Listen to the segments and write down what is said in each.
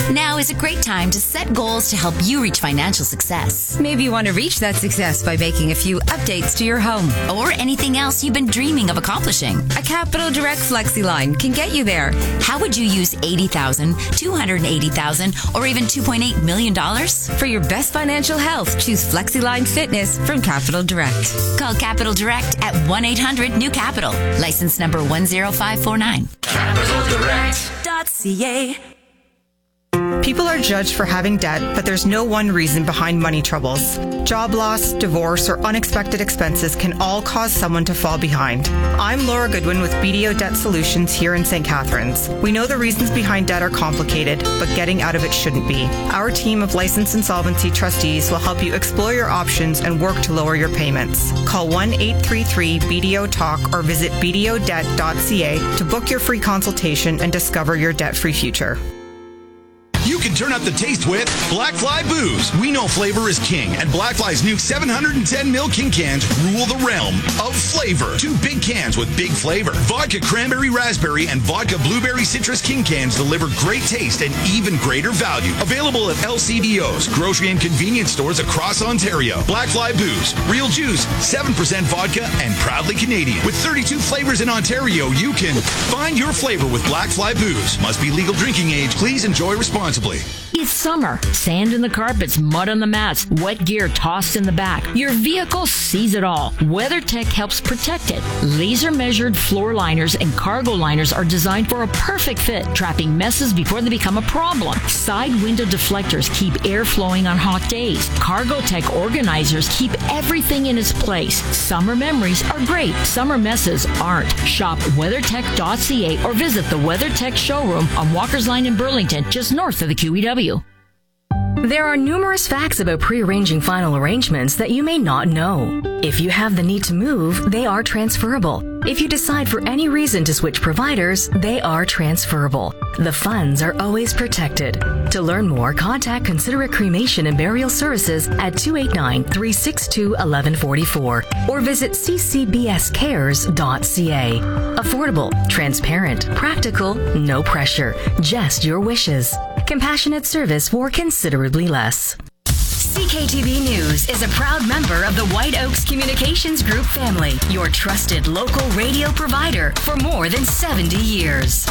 Now is a great time to set goals to help you reach financial success. Maybe you want to reach that success by making a few updates to your home. Or anything else you've been dreaming of accomplishing. A Capital Direct Flexi line can get you there. How would you use $80,000, $280,000, or even $2.8 million? For your best financial health, choose FlexiLine Fitness from Capital Direct. Call Capital Direct at 1-800-NEW-CAPITAL. License number 10549. CapitalDirect.ca. People are judged for having debt, but there's no one reason behind money troubles. Job loss, divorce, or unexpected expenses can all cause someone to fall behind. I'm Laura Goodwin with BDO Debt Solutions here in St. Catharines. We know the reasons behind debt are complicated, but getting out of it shouldn't be. Our team of licensed insolvency trustees will help you explore your options and work to lower your payments. Call 1-833-BDO-TALK or visit bdodebt.ca to book your free consultation and discover your debt-free future. You can turn up the taste with Blackfly Booze. We know flavor is king, and Blackfly's new 710ml King cans rule the realm of flavor. 2 big cans with big flavor. Vodka Cranberry Raspberry and Vodka Blueberry Citrus King cans deliver great taste and even greater value. Available at LCBOs, grocery and convenience stores across Ontario. Blackfly Booze. Real juice, 7% vodka, and proudly Canadian. With 32 flavors in Ontario, you can find your flavor with Blackfly Booze. Must be legal drinking age. Please enjoy responsibly. It's summer. Sand in the carpets, mud on the mats, wet gear tossed in the back. Your vehicle sees it all. WeatherTech helps protect it. Laser-measured floor liners and cargo liners are designed for a perfect fit, trapping messes before they become a problem. Side window deflectors keep air flowing on hot days. CargoTech organizers keep everything in its place. Summer memories are great. Summer messes aren't. Shop WeatherTech.ca or visit the WeatherTech showroom on Walker's Line in Burlington, just north of the QEW. There are numerous facts about pre-arranging final arrangements that you may not know. If you have the need to move, they are transferable. If you decide for any reason to switch providers, they are transferable. The funds are always protected. To learn more, contact Considerate Cremation and Burial Services at 289-362-1144 or visit ccbscares.ca. Affordable, transparent, practical, no pressure, just your wishes. Compassionate service for considerably less. CKTV News is a proud member of the White Oaks Communications Group family, your trusted local radio provider for more than 70 years.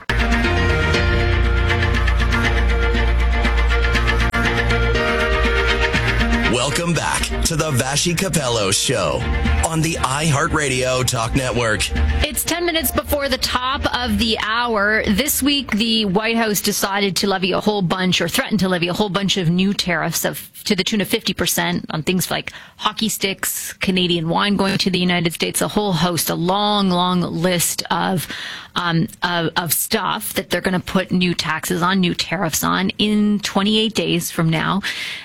Welcome back to the Vassy Capello Show on the iHeartRadio Talk Network. It's 10 minutes before the top of the hour. This week, the White House decided to levy a whole bunch, or threatened to levy a whole bunch of new tariffs to the tune of 50% on things like hockey sticks, Canadian wine going to the United States, a whole host, a long list of stuff that they're going to put new taxes on, new tariffs on in 28 days from now.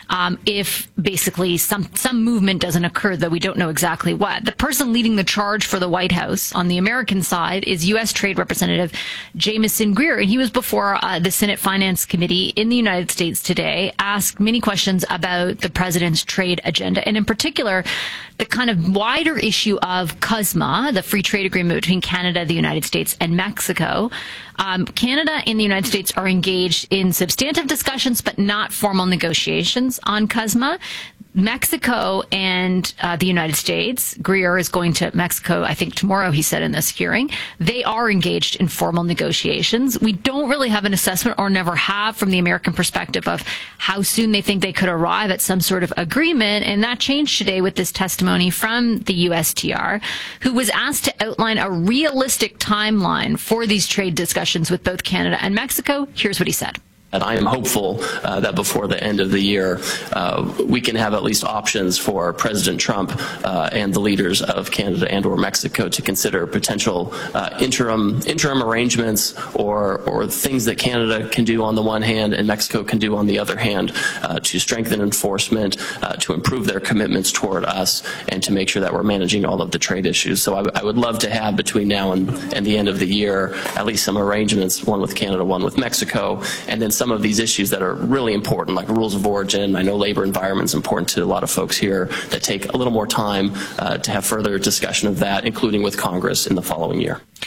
If basically some movement doesn't occur, though we don't know exactly what. The person leading the charge for the White House on the American side is U.S. Trade Representative Jamieson Greer, and he was before the Senate Finance Committee in the United States today, asked many questions about the president's trade agenda, and in particular, the kind of wider issue of CUSMA, the free trade agreement between Canada, the United States, and Mexico. Canada and the United States are engaged in substantive discussions, but not formal negotiations on CUSMA. Mexico and the United States, Greer is going to Mexico, I think tomorrow, he said in this hearing. They are engaged in formal negotiations. We don't really have an assessment, or never have, from the American perspective of how soon they think they could arrive at some sort of agreement. And that changed today with this testimony from the USTR, who was asked to outline a realistic timeline for these trade discussions with both Canada and Mexico. Here's what he said. And I am hopeful that before the end of the year, we can have at least options for President Trump and the leaders of Canada and or Mexico to consider potential interim arrangements or things that Canada can do on the one hand and Mexico can do on the other hand to strengthen enforcement, to improve their commitments toward us, and to make sure that we're managing all of the trade issues. So I would love to have between now and the end of the year at least some arrangements, one with Canada, one with Mexico, and then some of these issues that are really important, like rules of origin. I know labor environment is important to a lot of folks here, that take a little more time to have further discussion of that, including with Congress in the following year.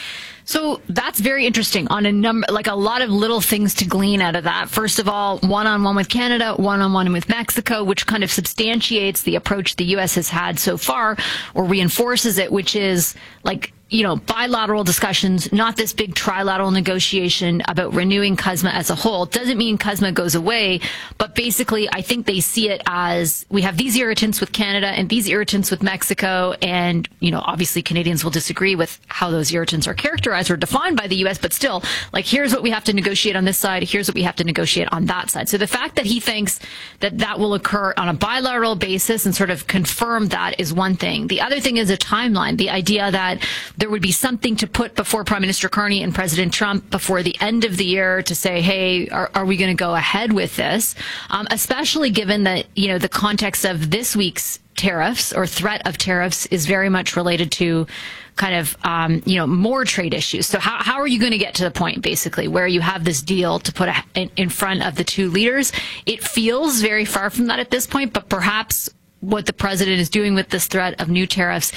So that's very interesting on a number, like a lot of little things to glean out of that. First of all, one-on-one with Canada, one-on-one with Mexico, which kind of substantiates the approach the U.S. has had so far, or reinforces it, which is like, you know, bilateral discussions, not this big trilateral negotiation about renewing CUSMA as a whole. Doesn't mean CUSMA goes away, but basically I think they see it as we have these irritants with Canada and these irritants with Mexico, and, you know, obviously Canadians will disagree with how those irritants are characterized or defined by the U.S., but still, like, here's what we have to negotiate on this side, here's what we have to negotiate on that side. So the fact that he thinks that that will occur on a bilateral basis and sort of confirm that is one thing. The other thing is a timeline, the idea that there would be something to put before Prime Minister Carney and President Trump before the end of the year to say, hey, are we going to go ahead with this? Especially given that, you know, the context of this week's tariffs or threat of tariffs is very much related to kind of, you know, more trade issues. So how are you going to get to the point, basically, where you have this deal to put in front of the two leaders? It feels very far from that at this point, but perhaps what the president is doing with this threat of new tariffs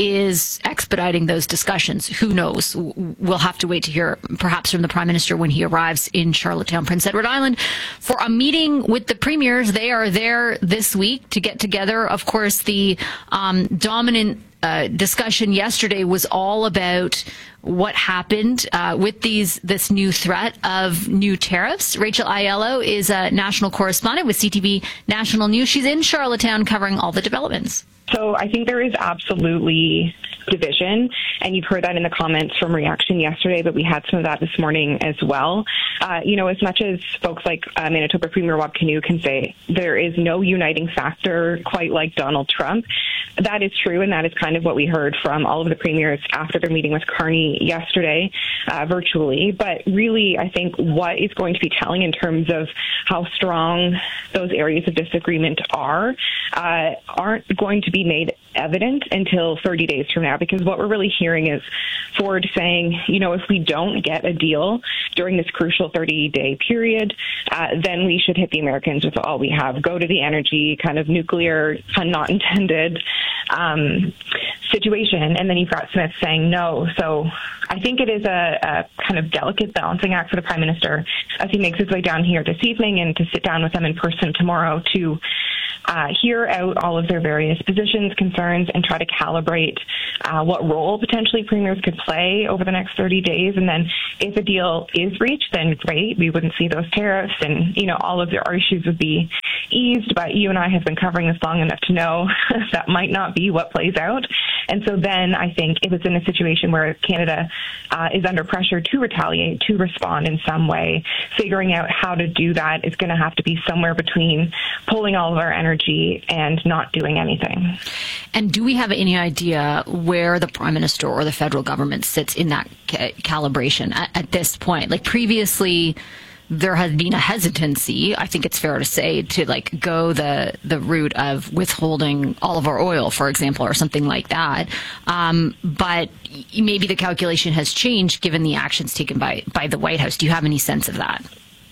is expediting those discussions. Who knows? We'll have to wait to hear perhaps from the prime minister when he arrives in Charlottetown, Prince Edward Island, for a meeting with the premiers. They are there this week to get together. Of course, the dominant discussion yesterday was all about what happened with this new threat of new tariffs. Rachel Aiello is a national correspondent with CTV National News. She's in Charlottetown covering all the developments. So I think there is absolutely division, and you've heard that in the comments from Reaction yesterday, but we had some of that this morning as well. You know, as much as folks like Manitoba Premier Rob Canoe can say there is no uniting factor quite like Donald Trump, that is true, and that is kind of what we heard from all of the premiers after their meeting with Carney yesterday virtually. But really, I think what is going to be telling in terms of how strong those areas of disagreement are aren't going to be made evident until 30 days from now, because what we're really hearing is Ford saying, you know, if we don't get a deal during this crucial 30-day period, then we should hit the Americans with all we have, go to the energy kind of nuclear, pun not intended, situation. And then you've got Smith saying no. So I think it is a kind of delicate balancing act for the Prime Minister as he makes his way down here this evening and to sit down with them in person tomorrow to hear out all of their various positions, concerns, and try to calibrate what role potentially premiers could play over the next 30 days. And then if a deal is reached, then great, we wouldn't see those tariffs and, you know, all of our issues would be eased. But you and I have been covering this long enough to know that might not be what plays out. And so then I think if it's in a situation where Canada is under pressure to retaliate, to respond in some way, figuring out how to do that is going to have to be somewhere between pulling all of our energy and not doing anything. And do we have any idea where the Prime Minister or the federal government sits in that calibration at this point? Like previously, there has been a hesitancy, I think it's fair to say, to like go the route of withholding all of our oil, for example, or something like that. But maybe the calculation has changed given the actions taken by the White House. Do you have any sense of that?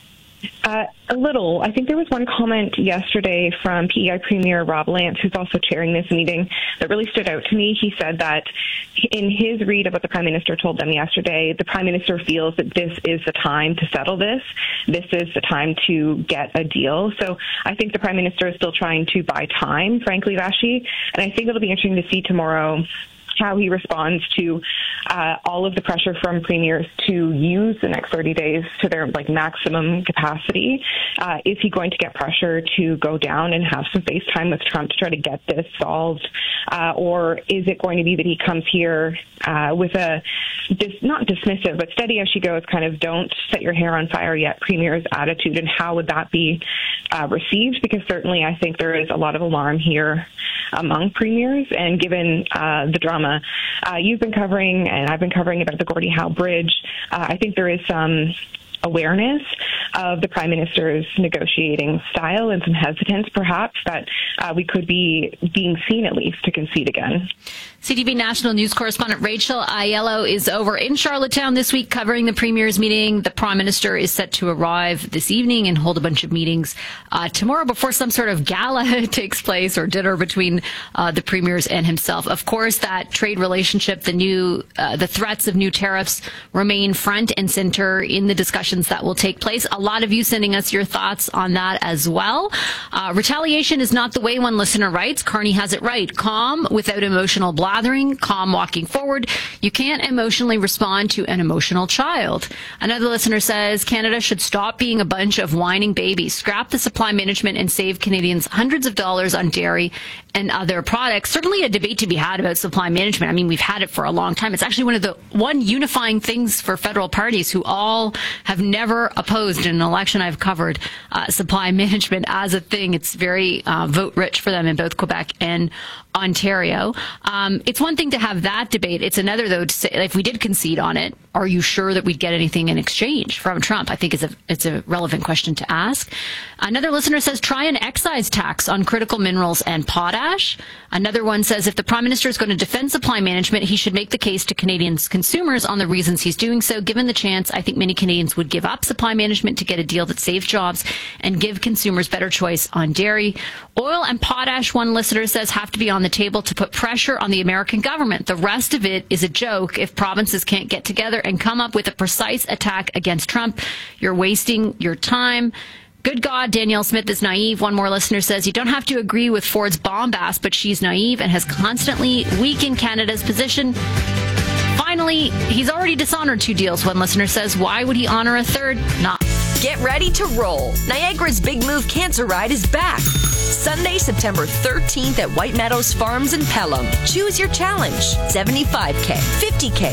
A little. I think there was one comment yesterday from PEI Premier Rob Lance, who's also chairing this meeting, that really stood out to me. He said that in his read of what the Prime Minister told them yesterday, the Prime Minister feels that this is the time to settle this. This is the time to get a deal. So I think the Prime Minister is still trying to buy time, frankly, Vashi. And I think it'll be interesting to see tomorrow how he responds to all of the pressure from premiers to use the next 30 days to their like maximum capacity. Is he going to get pressure to go down and have some face time with Trump to try to get this solved? Or is it going to be that he comes here with a not dismissive, but steady as she goes, kind of don't set your hair on fire yet premier's attitude? And how would that be received? Because certainly I think there is a lot of alarm here among premiers, and given the drama you've been covering and I've been covering about the Gordie Howe Bridge, I think there is some awareness of the Prime Minister's negotiating style and some hesitance, perhaps, that we could be being seen at least to concede again. CTV National News correspondent Rachel Aiello is over in Charlottetown this week covering the Premier's meeting. The Prime Minister is set to arrive this evening and hold a bunch of meetings tomorrow before some sort of gala takes place or dinner between the Premiers and himself. Of course, that trade relationship, the threats of new tariffs remain front and center in the discussions that will take place. A lot of you sending us your thoughts on that as well. Retaliation is not the way, one listener writes. Carney has it right. Calm without emotional blathering, calm walking forward. You can't emotionally respond to an emotional child. Another listener says Canada should stop being a bunch of whining babies, scrap the supply management and save Canadians hundreds of dollars on dairy and other products. Certainly a debate to be had about supply management. I mean, we've had it for a long time. It's actually one unifying things for federal parties who all have never opposed in an election I've covered supply management as a thing. It's very vote rich for them in both Quebec and Ontario. It's one thing to have that debate. It's another, though, to say if we did concede on it, are you sure that we'd get anything in exchange from Trump? I think it's a relevant question to ask. Another listener says try an excise tax on critical minerals and potash. Another one says if the Prime Minister is going to defend supply management, he should make the case to Canadians consumers on the reasons he's doing so. Given the chance, I think many Canadians would give up supply management to get a deal that saves jobs and give consumers better choice on dairy. Oil and potash, one listener says, have to be on the table to put pressure on the American government. The rest of it is a joke. If provinces can't get together and come up with a precise attack against Trump, you're wasting your time. Good God, Danielle Smith is naive. One more listener says, you don't have to agree with Ford's bombast, but she's naive and has constantly weakened Canada's position. Finally, he's already dishonored 2 deals. One listener says, why would he honor a third? Not. Get ready to roll. Niagara's Big Move Cancer Ride is back. Sunday, September 13th at White Meadows Farms in Pelham. Choose your challenge. 75K, 50K,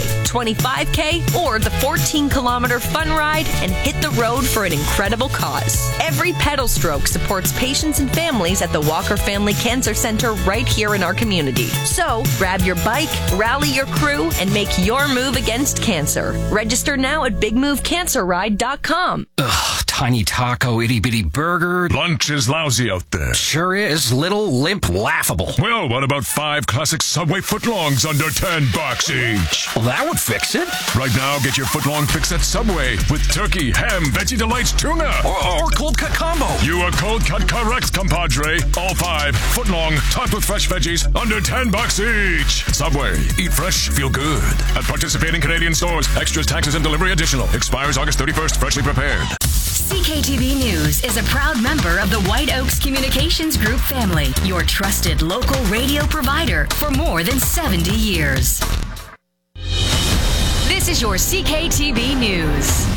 25K, or the 14-kilometer fun ride and hit the road for an incredible cause. Every pedal stroke supports patients and families at the Walker Family Cancer Center right here in our community. So, grab your bike, rally your crew, and make your move against cancer. Register now at bigmovecancerride.com. Ugh, tiny taco, itty-bitty burger. Lunch is lousy out there. Sure is. Little, limp, laughable. Well, what about 5 classic Subway footlongs under $10 each? Well, that would fix it. Right now, get your footlong fix at Subway with turkey, ham, Veggie Delights, tuna. Or cold cut combo. You are cold cut correct, compadre. All 5 footlong, topped with fresh veggies, under $10 each. Subway. Eat fresh, feel good. At participating Canadian stores. Extras, taxes, and delivery additional. Expires August 31st. Freshly prepared. CKTV News is a proud member of the White Oaks Communications Group family, your trusted local radio provider for more than 70 years. This is your CKTV News.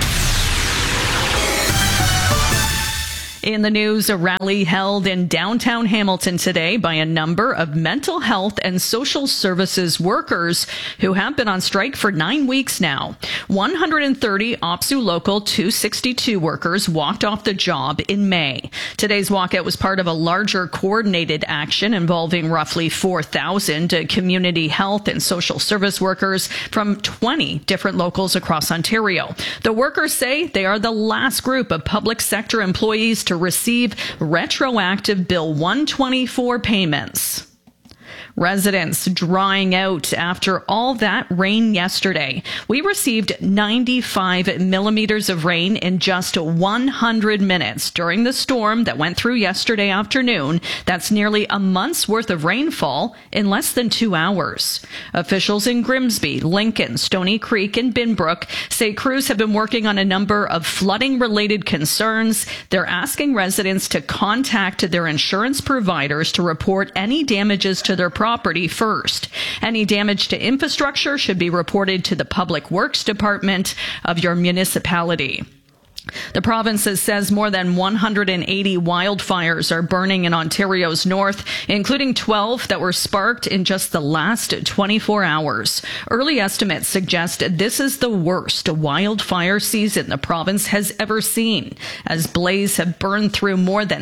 In the news, a rally held in downtown Hamilton today by a number of mental health and social services workers who have been on strike for 9 weeks now. 130 OPSU Local 262 workers walked off the job in May. Today's walkout was part of a larger coordinated action involving roughly 4,000 community health and social service workers from 20 different locals across Ontario. The workers say they are the last group of public sector employees to receive retroactive Bill 124 payments. Residents drying out after all that rain yesterday. We received 95 millimeters of rain in just 100 minutes during the storm that went through yesterday afternoon. That's nearly a month's worth of rainfall in less than 2 hours. Officials in Grimsby, Lincoln, Stony Creek, and Binbrook say crews have been working on a number of flooding-related concerns. They're asking residents to contact their insurance providers to report any damages to their property first. Any damage to infrastructure should be reported to the Public Works Department of your municipality. The province says more than 180 wildfires are burning in Ontario's north, including 12 that were sparked in just the last 24 hours. Early estimates suggest this is the worst wildfire season the province has ever seen, as blaze have burned through more than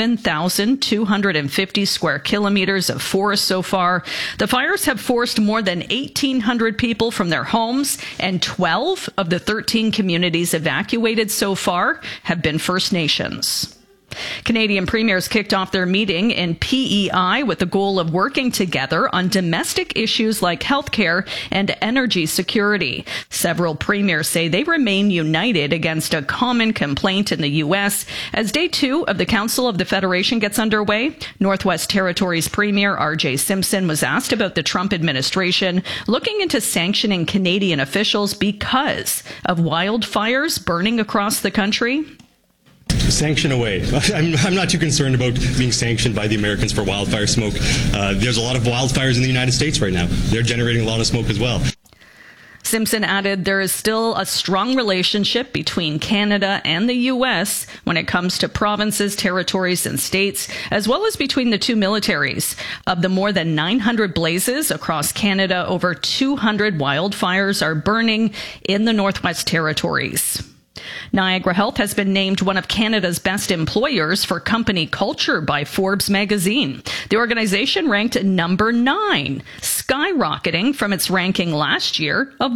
7,250 square kilometers of forest so far. The fires have forced more than 1,800 people from their homes, and 12 of the 13 communities evacuated so far have been First Nations. Canadian premiers kicked off their meeting in PEI with the goal of working together on domestic issues like healthcare and energy security. Several premiers say they remain united against a common complaint in the U.S. As day 2 of the Council of the Federation gets underway, Northwest Territories Premier R.J. Simpson was asked about the Trump administration looking into sanctioning Canadian officials because of wildfires burning across the country. Sanction away. I'm not too concerned about being sanctioned by the Americans for wildfire smoke. There's a lot of wildfires in the United States right now. They're generating a lot of smoke as well. Simpson added there is still a strong relationship between Canada and the U.S. when it comes to provinces, territories, and states, as well as between the two militaries. Of the more than 900 blazes across Canada, over 200 wildfires are burning in the Northwest Territories. Niagara Health has been named one of Canada's best employers for company culture by Forbes magazine. The organization ranked number 9, skyrocketing from its ranking last year of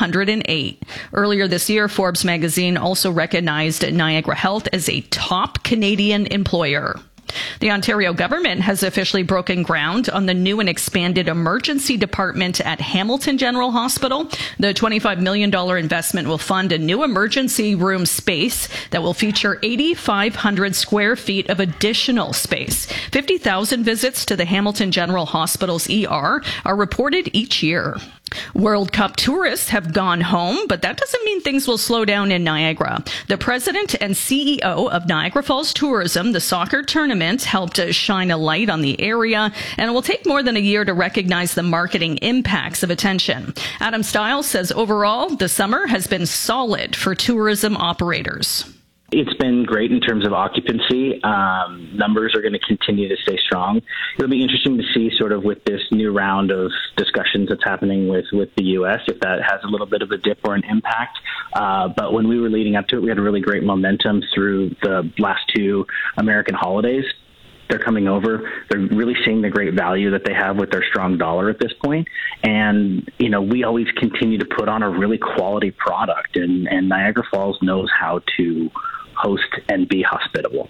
108. Earlier this year, Forbes magazine also recognized Niagara Health as a top Canadian employer. The Ontario government has officially broken ground on the new and expanded emergency department at Hamilton General Hospital. The $25 million investment will fund a new emergency room space that will feature 8,500 square feet of additional space. 50,000 visits to the Hamilton General Hospital's ER are reported each year. World Cup tourists have gone home, but that doesn't mean things will slow down in Niagara. The president and CEO of Niagara Falls Tourism, the soccer tournament, helped shine a light on the area, and it will take more than a year to recognize the marketing impacts of attention. Adam Stiles says overall, the summer has been solid for tourism operators. It's been great in terms of occupancy. Numbers are going to continue to stay strong. It'll be interesting to see sort of with this new round of discussions that's happening with the U.S., if that has a little bit of a dip or an impact. But when we were leading up to it, we had a really great momentum through the last 2 American holidays. They're coming over. They're really seeing the great value that they have with their strong dollar at this point. And, you know, we always continue to put on a really quality product, and Niagara Falls knows how to host and be hospitable.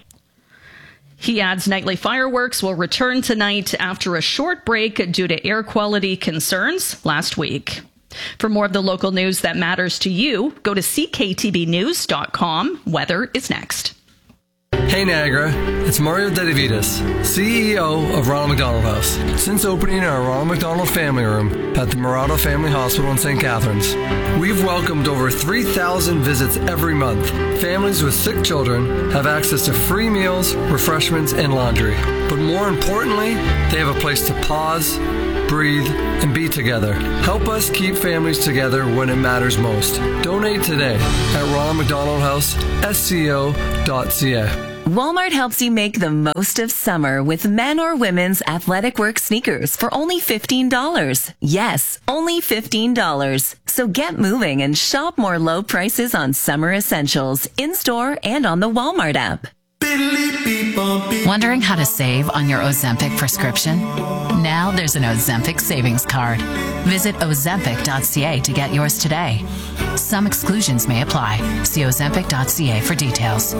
He adds nightly fireworks will return tonight after a short break due to air quality concerns last week. For more of the local news that matters to you, go to cktvnews.com. Weather is next. Hey Niagara, it's Mario Dedivitas, CEO of Ronald McDonald House. Since opening our Ronald McDonald Family Room at the Murado Family Hospital in St. Catharines, we've welcomed over 3,000 visits every month. Families with sick children have access to free meals, refreshments, and laundry. But more importantly, they have a place to pause, breathe, and be together. Help us keep families together when it matters most. Donate today at Ronald McDonald House, SCO.ca. Walmart helps you make the most of summer with men or women's athletic work sneakers for only $15. Yes, only $15. So get moving and shop more low prices on summer essentials in-store and on the Walmart app. Wondering how to save on your Ozempic prescription? Now there's an Ozempic savings card. Visit Ozempic.ca to get yours today. Some exclusions may apply. See Ozempic.ca for details.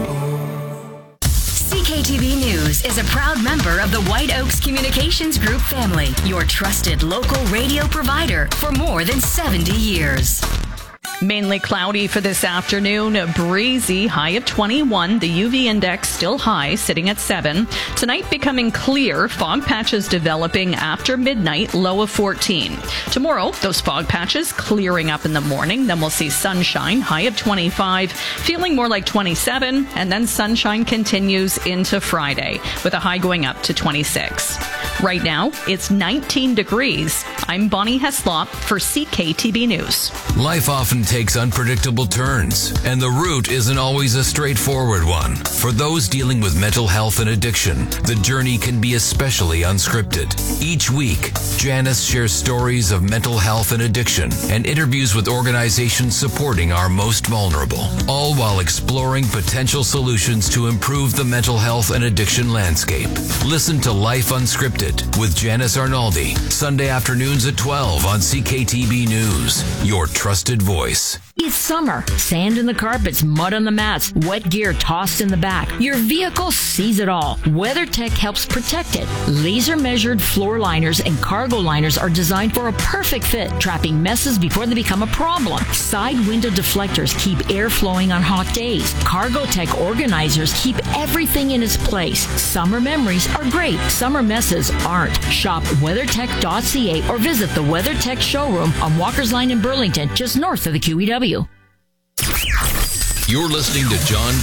CKTV News is a proud member of the White Oaks Communications Group family, your trusted local radio provider for more than 70 years. Mainly cloudy for this afternoon, breezy, high of 21. The UV index still high, sitting at 7. Tonight becoming clear, fog patches developing after midnight, low of 14. Tomorrow, those fog patches clearing up in the morning. Then we'll see sunshine, high of 25, feeling more like 27. And then sunshine continues into Friday with a high going up to 26. Right now, it's 19 degrees. I'm Bonnie Heslop for CKTB News. Life often takes unpredictable turns, and the route isn't always a straightforward one. For those dealing with mental health and addiction, the journey can be especially unscripted. Each week, Janice shares stories of mental health and addiction and interviews with organizations supporting our most vulnerable, all while exploring potential solutions to improve the mental health and addiction landscape. Listen to Life Unscripted with Janice Arnaldi, Sunday afternoons at 12 on CKTB News, your trusted voice. It's summer. Sand in the carpets, mud on the mats, wet gear tossed in the back. Your vehicle sees it all. WeatherTech helps protect it. Laser-measured floor liners and cargo liners are designed for a perfect fit, trapping messes before they become a problem. Side window deflectors keep air flowing on hot days. CargoTech organizers keep everything in its place. Summer memories are great. Summer messes aren't. Shop WeatherTech.ca or visit the WeatherTech showroom on Walker's Line in Burlington, just north of the QEW. You're listening to John